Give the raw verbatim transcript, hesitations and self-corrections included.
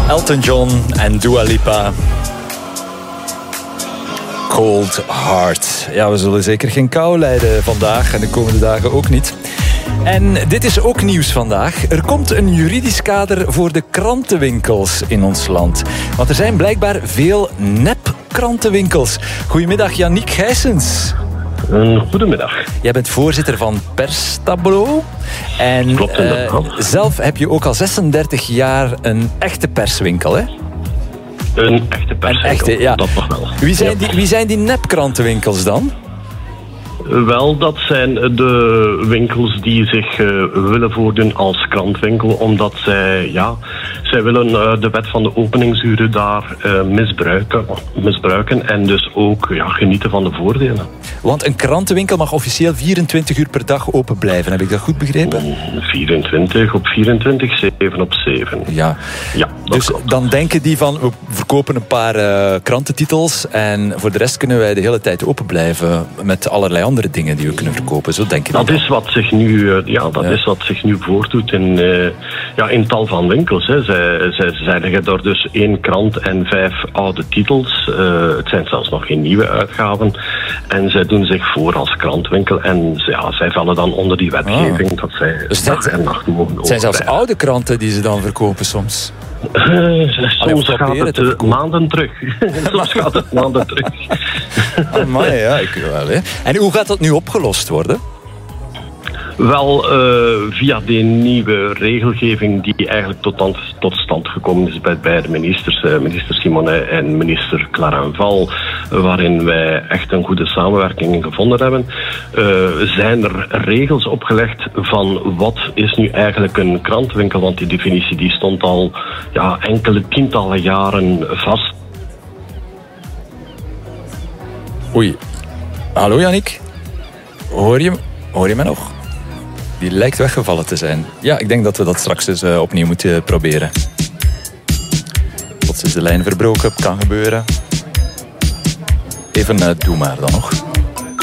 Elton John en Dua Lipa. Cold Heart. Ja, we zullen zeker geen kou lijden vandaag en de komende dagen ook niet. En dit is ook nieuws vandaag. Er komt een juridisch kader voor de krantenwinkels in ons land. Want er zijn blijkbaar veel nep-krantenwinkels. Goedemiddag, Yannick Gijsens. Goedemiddag. Jij bent voorzitter van Perstableau. En Klopt, uh, zelf heb je ook al zesendertig jaar een echte perswinkel, hè? Een echte perswinkel, een echte, ja. Dat nog wel. Wie zijn, ja. die, wie zijn die nep-krantenwinkels dan? Wel, dat zijn de winkels die zich uh, willen voordoen als krantwinkel, omdat zij, ja, zij willen uh, de wet van de openingsuren daar uh, misbruiken, misbruiken en dus ook ja, genieten van de voordelen. Want een krantenwinkel mag officieel vierentwintig uur per dag open blijven, heb ik dat goed begrepen? vierentwintig op vierentwintig, zeven op zeven. Ja, ja dus klopt. Dan denken die van, we verkopen een paar uh, krantentitels en voor de rest kunnen wij de hele tijd open blijven met allerlei andere dingen die we kunnen verkopen. Zo denken die dat is wat zich nu, uh, ja, dat ja. is wat zich nu voordoet in, uh, ja, in tal van winkels. Hè. Zij, zij, zij leggen daar dus één krant en vijf oude titels. Uh, het zijn zelfs nog geen nieuwe uitgaven. En zij doen zich voor als krantwinkel. En ja, zij vallen dan onder die wetgeving ah. dat zij dus dag en nacht mogen Het zijn zelfs oude kranten die ze dan verkopen soms. Uh, soms gaat het uh, maanden terug. soms gaat het maanden terug. Amai, ja, ik wel. Hè. En hoe gaat dat nu opgelost worden? Wel, uh, via die nieuwe regelgeving die eigenlijk tot, tot stand gekomen is bij beide ministers, uh, minister Simonet en minister Clarenval, uh, waarin wij echt een goede samenwerking gevonden hebben, uh, zijn er regels opgelegd van wat is nu eigenlijk een krantwinkel, want die definitie die stond al ja, enkele tientallen jaren vast. Oei. Hallo Yannick? Hoor je, hoor je mij nog? Die lijkt weggevallen te zijn. Ja, ik denk dat we dat straks eens uh, opnieuw moeten proberen. Plots is de lijn verbroken, kan gebeuren. Even uh, doe maar dan nog.